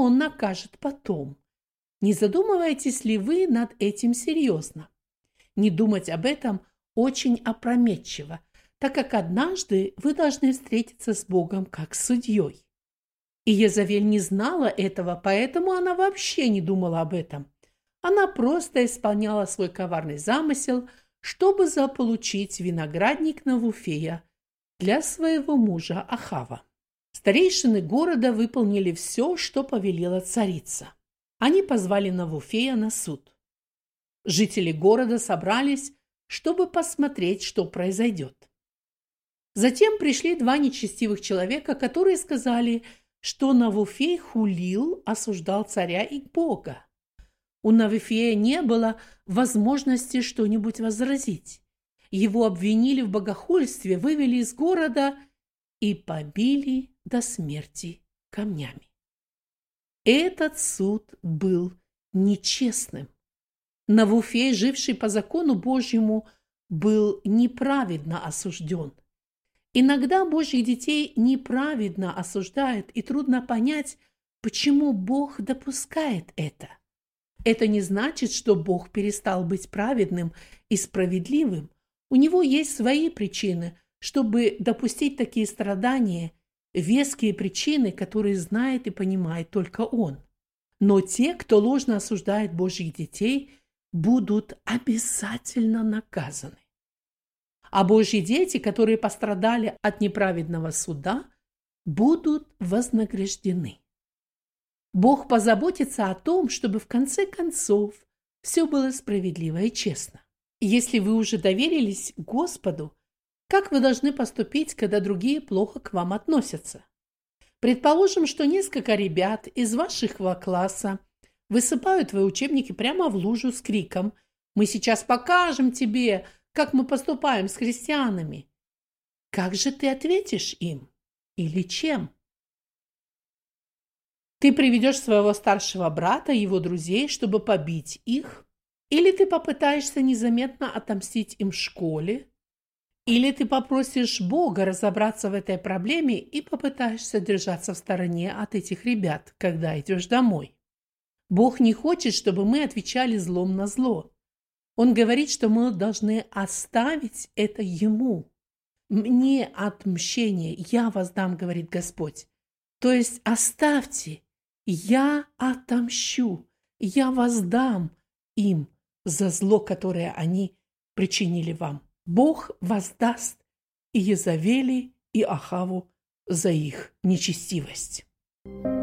он накажет потом. Не задумываетесь ли вы над этим серьезно? Не думать об этом очень опрометчиво, так как однажды вы должны встретиться с Богом как с судьей. И Езавель не знала этого, поэтому она вообще не думала об этом. Она просто исполняла свой коварный замысел, чтобы заполучить виноградник Навуфея для своего мужа Ахава. Старейшины города выполнили все, что повелела царица. Они позвали Навуфея на суд. Жители города собрались, чтобы посмотреть, что произойдет. Затем пришли два нечестивых человека, которые сказали, что Навуфей хулил, осуждал царя и Бога. У Навуфея не было возможности что-нибудь возразить. Его обвинили в богохульстве, вывели из города и побили до смерти камнями. Этот суд был нечестным. Навуфей, живший по закону Божьему, был неправедно осужден. Иногда Божьих детей неправедно осуждают, и трудно понять, почему Бог допускает это. Это не значит, что Бог перестал быть праведным и справедливым. У него есть свои причины, чтобы допустить такие страдания, веские причины, которые знает и понимает только Он. Но те, кто ложно осуждает Божьих детей, будут обязательно наказаны. А Божьи дети, которые пострадали от неправедного суда, будут вознаграждены. Бог позаботится о том, чтобы в конце концов все было справедливо и честно. Если вы уже доверились Господу, как вы должны поступить, когда другие плохо к вам относятся? Предположим, что несколько ребят из вашего класса высыпают твои учебники прямо в лужу с криком: «Мы сейчас покажем тебе, как мы поступаем с христианами». Как же ты ответишь им? Или чем? Ты приведешь своего старшего брата и его друзей, чтобы побить их? Или ты попытаешься незаметно отомстить им в школе? Или ты попросишь Бога разобраться в этой проблеме и попытаешься держаться в стороне от этих ребят, когда идешь домой? Бог не хочет, чтобы мы отвечали злом на зло. Он говорит, что мы должны оставить это Ему. «Мне отмщение, я воздам», говорит Господь. То есть оставьте, я отомщу, я воздам им за зло, которое они причинили вам. Бог воздаст и Езавели, и Ахаву за их нечестивость.